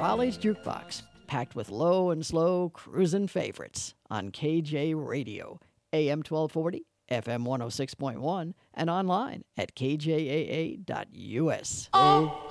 Raleigh's Jukebox, packed with low and slow cruisin' favorites on KJ Radio, AM 1240, FM 106.1, and online at kjaa.us. Oh,